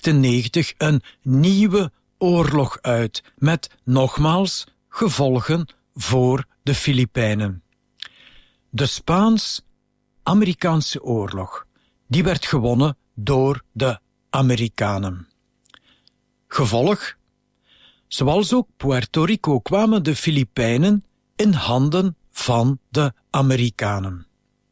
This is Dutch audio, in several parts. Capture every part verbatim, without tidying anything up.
achtennegentig een nieuwe oorlog uit, met nogmaals gevolgen voor de Filipijnen. De Spaans-Amerikaanse oorlog, die werd gewonnen door de Amerikanen. Gevolg? Zoals ook Puerto Rico kwamen de Filipijnen in handen van de Amerikanen.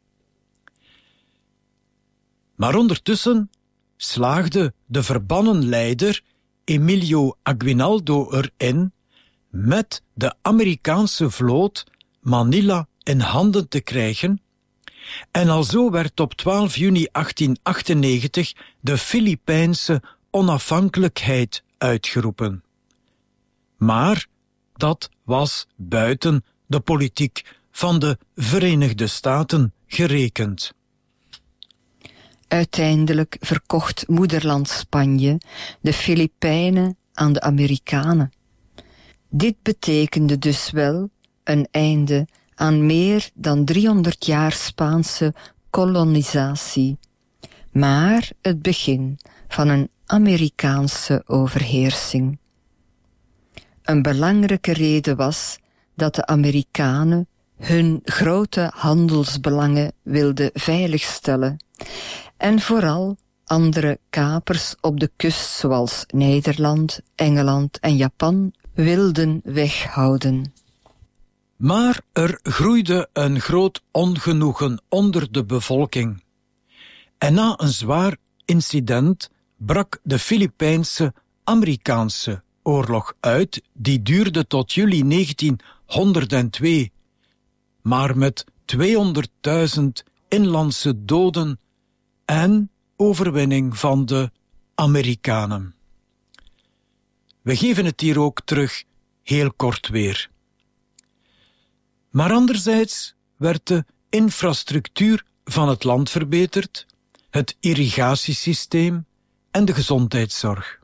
Maar ondertussen slaagde de verbannen leider Emilio Aguinaldo erin met de Amerikaanse vloot Manila in handen te krijgen, en alzo werd op twaalf juni achttien achtennegentig de Filipijnse onafhankelijkheid uitgeroepen. Maar dat was buiten de politiek van de Verenigde Staten gerekend. Uiteindelijk verkocht moederland Spanje de Filipijnen aan de Amerikanen. Dit betekende dus wel een einde aan meer dan driehonderd jaar Spaanse kolonisatie, maar het begin van een Amerikaanse overheersing. Een belangrijke reden was dat de Amerikanen hun grote handelsbelangen wilden veiligstellen en vooral andere kapers op de kust zoals Nederland, Engeland en Japan wilden weghouden. Maar er groeide een groot ongenoegen onder de bevolking. En na een zwaar incident brak de Filipijnse-Amerikaanse oorlog uit, die duurde tot juli negentienhonderdtwee, maar met tweehonderdduizend inlandse doden en overwinning van de Amerikanen. We geven het hier ook terug heel kort weer. Maar anderzijds werd de infrastructuur van het land verbeterd, het irrigatiesysteem en de gezondheidszorg.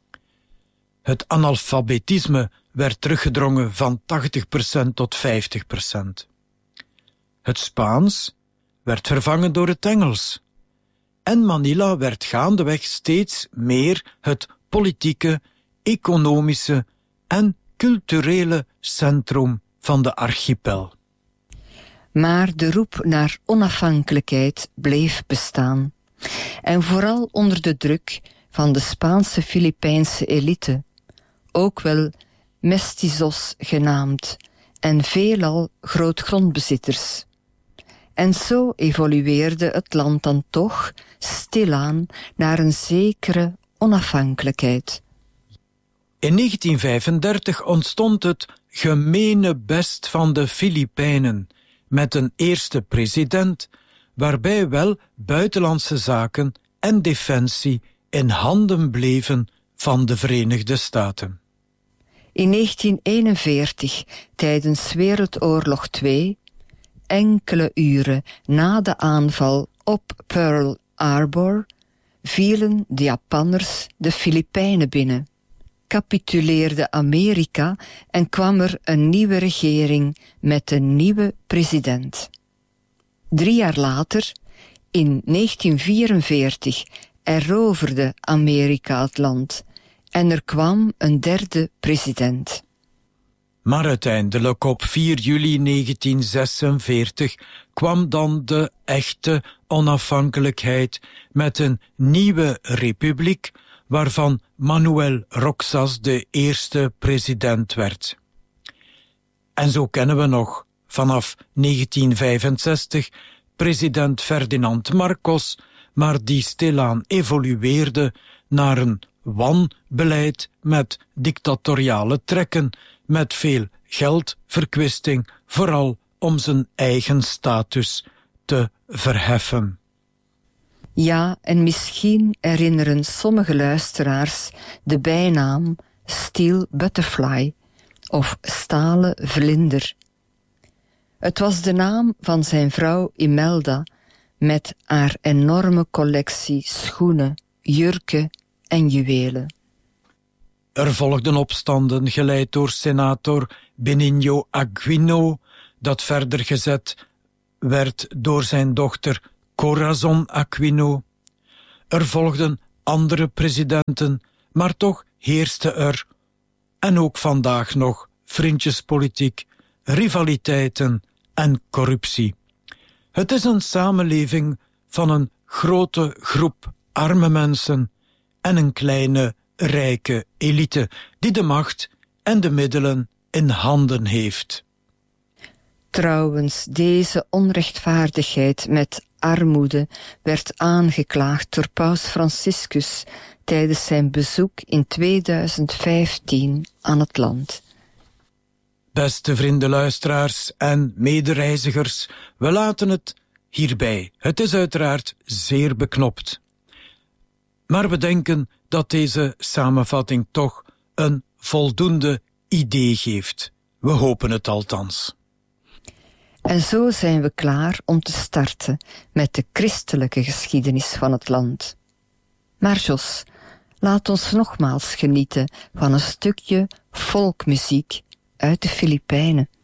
Het analfabetisme werd teruggedrongen van tachtig procent tot vijftig procent. Het Spaans werd vervangen door het Engels. En Manila werd gaandeweg steeds meer het politieke, economische en culturele centrum van de archipel. Maar de roep naar onafhankelijkheid bleef bestaan. En vooral onder de druk van de Spaanse Filipijnse elite, ook wel mestizos genaamd, en veelal grootgrondbezitters. En zo evolueerde het land dan toch stilaan naar een zekere onafhankelijkheid. In negentien vijfendertig ontstond het gemene best van de Filipijnen, met een eerste president, waarbij wel buitenlandse zaken en defensie in handen bleven van de Verenigde Staten. In negentien eenenveertig, tijdens Wereldoorlog twee, enkele uren na de aanval op Pearl Harbor, vielen de Japanners de Filipijnen binnen. Capituleerde Amerika en kwam er een nieuwe regering met een nieuwe president. Drie jaar later, in negentien vierenveertig, eroverde Amerika het land en er kwam een derde president. Maar uiteindelijk op vier juli negentien zesenveertig kwam dan de echte onafhankelijkheid met een nieuwe republiek, waarvan Manuel Roxas de eerste president werd. En zo kennen we nog vanaf negentien vijfenzestig president Ferdinand Marcos, maar die stilaan evolueerde naar een wanbeleid met dictatoriale trekken, met veel geldverkwisting, vooral om zijn eigen status te verheffen. Ja, en misschien herinneren sommige luisteraars de bijnaam Steel Butterfly of stalen vlinder. Het was de naam van zijn vrouw Imelda met haar enorme collectie schoenen, jurken en juwelen. Er volgden opstanden geleid door senator Benigno Aquino, dat verder gezet werd door zijn dochter Corazon Aquino. Er volgden andere presidenten, maar toch heerste er, en ook vandaag nog, vriendjespolitiek, rivaliteiten en corruptie. Het is een samenleving van een grote groep arme mensen en een kleine, rijke elite die de macht en de middelen in handen heeft. Trouwens, deze onrechtvaardigheid met armoede werd aangeklaagd door paus Franciscus tijdens zijn bezoek in tweeduizend vijftien aan het land. Beste vrienden luisteraars en medereizigers, we laten het hierbij. Het is uiteraard zeer beknopt. Maar we denken dat deze samenvatting toch een voldoende idee geeft. We hopen het althans. En zo zijn we klaar om te starten met de christelijke geschiedenis van het land. Maar Jos, laat ons nogmaals genieten van een stukje volkmuziek uit de Filipijnen.